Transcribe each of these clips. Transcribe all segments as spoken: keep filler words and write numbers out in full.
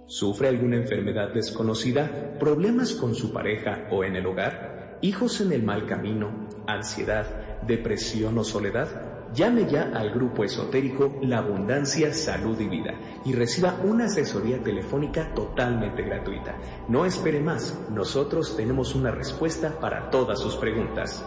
¿Sufre alguna enfermedad desconocida, problemas con su pareja o en el hogar, hijos en el mal camino, ansiedad, depresión o soledad? Llame ya al grupo esotérico La Abundancia, Salud y Vida y reciba una asesoría telefónica totalmente gratuita. No espere más, nosotros tenemos una respuesta para todas sus preguntas.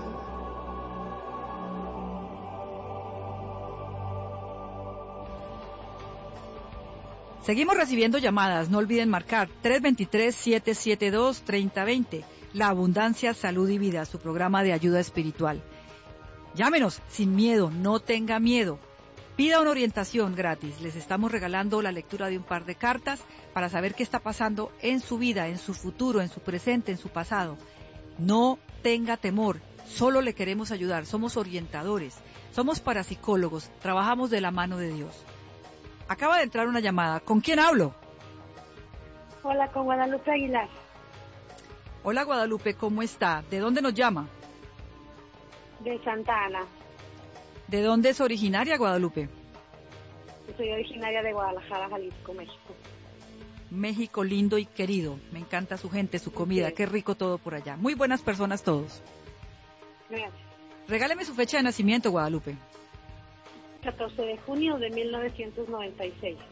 Seguimos recibiendo llamadas, no olviden marcar tres dos tres, siete siete dos, tres cero dos cero. La Abundancia, Salud y Vida, su programa de ayuda espiritual. Llámenos sin miedo, no tenga miedo. Pida una orientación gratis. Les estamos regalando la lectura de un par de cartas para saber qué está pasando en su vida, en su futuro, en su presente, en su pasado. No tenga temor, solo le queremos ayudar. Somos orientadores, somos parapsicólogos, trabajamos de la mano de Dios. Acaba de entrar una llamada. ¿Con quién hablo? Hola, con Guadalupe Aguilar. Hola, Guadalupe, ¿cómo está? ¿De dónde nos llama? De Santa Ana. ¿De dónde es originaria, Guadalupe? Yo soy originaria de Guadalajara, Jalisco, México. México lindo y querido. Me encanta su gente, su comida. Sí. Qué rico todo por allá. Muy buenas personas todos. Gracias. Regáleme su fecha de nacimiento, Guadalupe. catorce de junio de mil novecientos noventa y seis.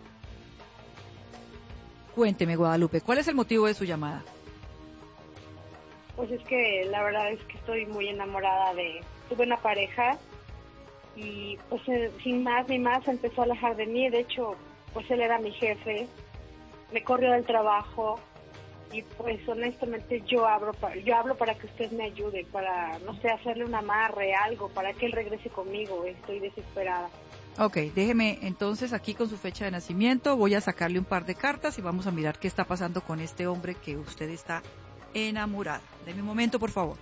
Cuénteme, Guadalupe, ¿cuál es el motivo de su llamada? Pues es que la verdad es que estoy muy enamorada de... Tuve una pareja y pues eh, sin más ni más empezó a alejar de mí. De hecho, pues él era mi jefe, me corrió del trabajo y pues honestamente yo hablo para, yo hablo para que usted me ayude, para, no sé, hacerle un amarre, algo, para que él regrese conmigo. Estoy desesperada. Ok, déjeme entonces aquí con su fecha de nacimiento, voy a sacarle un par de cartas y vamos a mirar qué está pasando con este hombre que usted está enamorada. Deme un momento, por favor.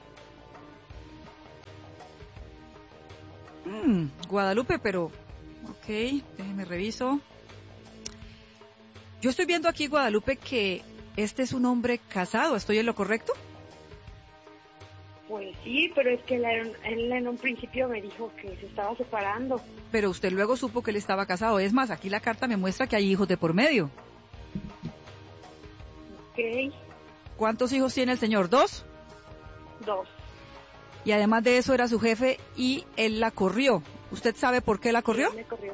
Mm, Guadalupe, pero... Ok, déjeme reviso. Yo estoy viendo aquí, Guadalupe, que este es un hombre casado. ¿Estoy en lo correcto? Pues sí, pero es que él, él en un principio me dijo que se estaba separando. Pero usted luego supo que él estaba casado. Es más, aquí la carta me muestra que hay hijos de por medio. Ok. ¿Cuántos hijos tiene el señor? ¿Dos? Dos. Y además de eso era su jefe y él la corrió. ¿Usted sabe por qué la corrió? Sí, me corrió.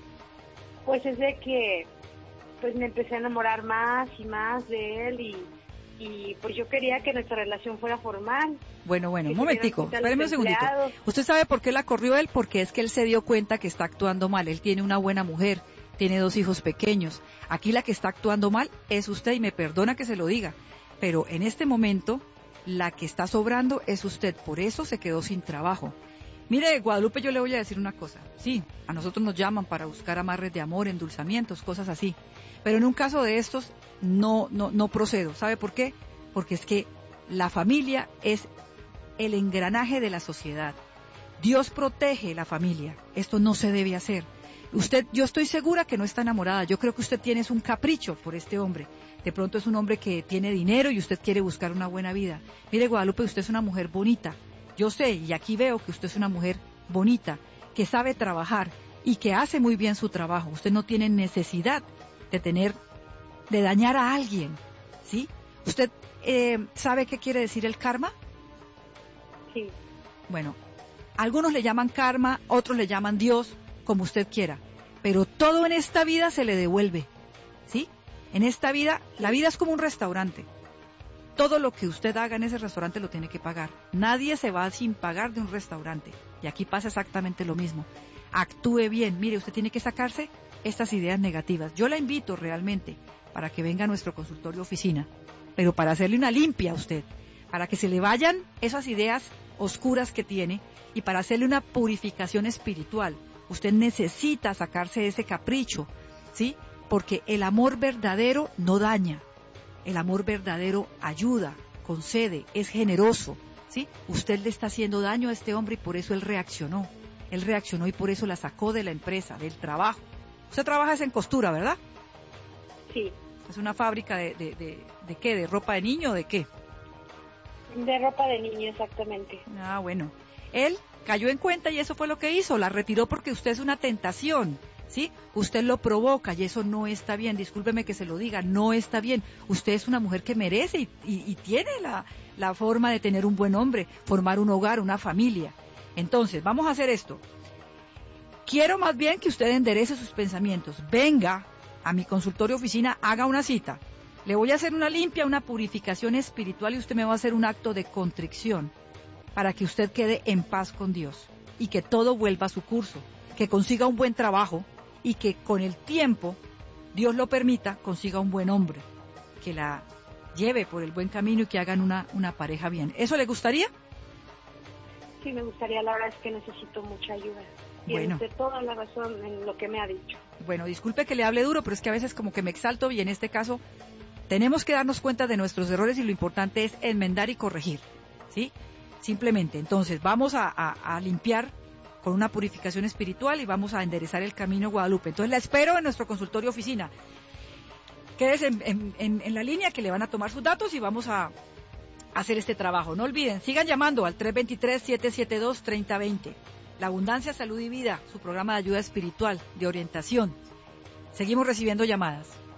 Pues es de que pues me empecé a enamorar más y más de él y, y pues yo quería que nuestra relación fuera formal. Bueno, bueno, un momentico, espéreme un segundito. ¿Usted sabe por qué la corrió él? Porque es que él se dio cuenta que está actuando mal. Él tiene una buena mujer, tiene dos hijos pequeños. Aquí la que está actuando mal es usted y me perdona que se lo diga. Pero en este momento, la que está sobrando es usted, por eso se quedó sin trabajo. Mire, Guadalupe, yo le voy a decir una cosa. Sí, a nosotros nos llaman para buscar amarres de amor, endulzamientos, cosas así. Pero en un caso de estos, no, no, no procedo. ¿Sabe por qué? Porque es que la familia es el engranaje de la sociedad. Dios protege la familia. Esto no se debe hacer. Usted, yo estoy segura que no está enamorada. Yo creo que usted tiene un capricho por este hombre. De pronto es un hombre que tiene dinero y usted quiere buscar una buena vida. Mire, Guadalupe, usted es una mujer bonita. Yo sé, y aquí veo que usted es una mujer bonita, que sabe trabajar y que hace muy bien su trabajo. Usted no tiene necesidad de tener, de dañar a alguien, ¿sí? ¿Usted eh, sabe qué quiere decir el karma? Sí. Bueno, algunos le llaman karma, otros le llaman Dios, como usted quiera. Pero todo en esta vida se le devuelve, ¿sí? En esta vida, la vida es como un restaurante. Todo lo que usted haga en ese restaurante lo tiene que pagar. Nadie se va sin pagar de un restaurante. Y aquí pasa exactamente lo mismo. Actúe bien. Mire, usted tiene que sacarse estas ideas negativas. Yo la invito realmente para que venga a nuestro consultorio oficina, pero para hacerle una limpia a usted, para que se le vayan esas ideas oscuras que tiene y para hacerle una purificación espiritual. Usted necesita sacarse ese capricho, ¿sí? Porque el amor verdadero no daña. El amor verdadero ayuda, concede, es generoso, ¿sí? Usted le está haciendo daño a este hombre y por eso él reaccionó. Él reaccionó y por eso la sacó de la empresa, del trabajo. Usted trabaja es en costura, ¿verdad? Sí. ¿Es una fábrica de, de, de, de qué? ¿De ropa de niño o de qué? De ropa de niño, exactamente. Ah, bueno. Él cayó en cuenta y eso fue lo que hizo. La retiró porque usted es una tentación. ¿sí? Usted lo provoca y eso no está bien, discúlpeme que se lo diga, no está bien. Usted es una mujer que merece y, y, y tiene la, la forma de tener un buen hombre, formar un hogar, una familia. Entonces, vamos a hacer esto. Quiero más bien que usted enderece sus pensamientos. Venga a mi consultorio oficina, haga una cita. Le voy a hacer una limpia, una purificación espiritual y usted me va a hacer un acto de contrición para que usted quede en paz con Dios y que todo vuelva a su curso, que consiga un buen trabajo y que con el tiempo, Dios lo permita, consiga un buen hombre, que la lleve por el buen camino y que hagan una, una pareja bien. ¿Eso le gustaría? Sí, me gustaría, la verdad es que necesito mucha ayuda. Bueno. Tiene toda la razón en lo que me ha dicho. Bueno, disculpe que le hable duro, pero es que a veces como que me exalto y en este caso tenemos que darnos cuenta de nuestros errores y lo importante es enmendar y corregir, ¿sí? Simplemente, entonces vamos a, a, a limpiar con una purificación espiritual y vamos a enderezar el camino Guadalupe. Entonces la espero en nuestro consultorio oficina. Quédese en, en, en, en la línea que le van a tomar sus datos y vamos a hacer este trabajo. No olviden, sigan llamando al tres dos tres, siete siete dos, tres cero dos cero. La Abundancia, Salud y Vida, su programa de ayuda espiritual, de orientación. Seguimos recibiendo llamadas.